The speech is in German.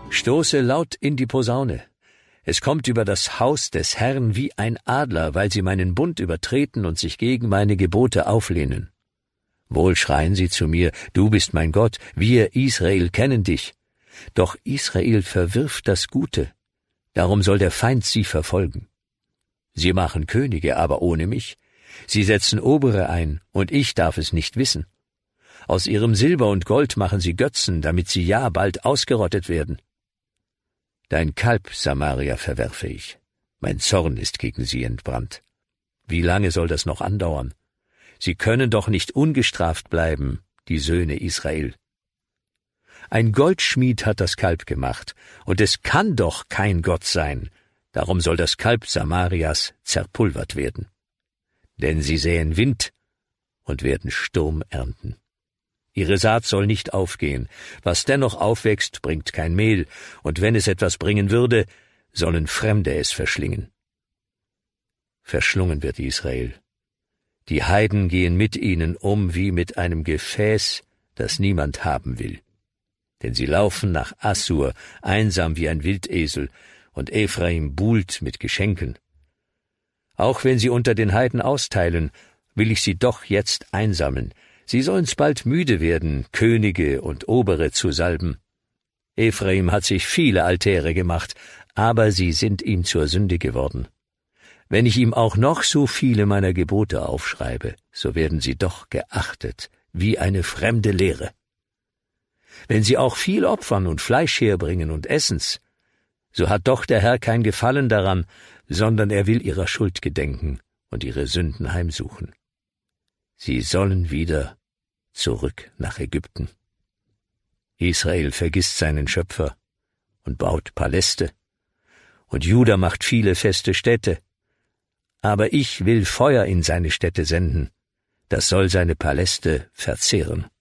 Stoße laut in die Posaune. Es kommt über das Haus des Herrn wie ein Adler, weil sie meinen Bund übertreten und sich gegen meine Gebote auflehnen. Wohl schreien sie zu mir, du bist mein Gott, wir Israel kennen dich. Doch Israel verwirft das Gute, darum soll der Feind sie verfolgen. Sie machen Könige, aber ohne mich. Sie setzen Obere ein, und ich darf es nicht wissen. Aus ihrem Silber und Gold machen sie Götzen, damit sie ja bald ausgerottet werden. Dein Kalb, Samaria, verwerfe ich. Mein Zorn ist gegen sie entbrannt. Wie lange soll das noch andauern? Sie können doch nicht ungestraft bleiben, die Söhne Israel. Ein Goldschmied hat das Kalb gemacht, und es kann doch kein Gott sein. Darum soll das Kalb Samarias zerpulvert werden. Denn sie säen Wind und werden Sturm ernten. Ihre Saat soll nicht aufgehen. Was dennoch aufwächst, bringt kein Mehl, und wenn es etwas bringen würde, sollen Fremde es verschlingen. Verschlungen wird Israel. Die Heiden gehen mit ihnen um wie mit einem Gefäß, das niemand haben will. Denn sie laufen nach Assur, einsam wie ein Wildesel, und Ephraim buhlt mit Geschenken. Auch wenn sie unter den Heiden austeilen, will ich sie doch jetzt einsammeln. Sie sollen's bald müde werden, Könige und Obere zu salben. Ephraim hat sich viele Altäre gemacht, aber sie sind ihm zur Sünde geworden. Wenn ich ihm auch noch so viele meiner Gebote aufschreibe, so werden sie doch geachtet, wie eine fremde Lehre. Wenn sie auch viel opfern und Fleisch herbringen und essen's, so hat doch der Herr kein Gefallen daran, sondern er will ihrer Schuld gedenken und ihre Sünden heimsuchen. Sie sollen wieder zurück nach Ägypten. Israel vergisst seinen Schöpfer und baut Paläste, und Juda macht viele feste Städte. Aber ich will Feuer in seine Städte senden, das soll seine Paläste verzehren.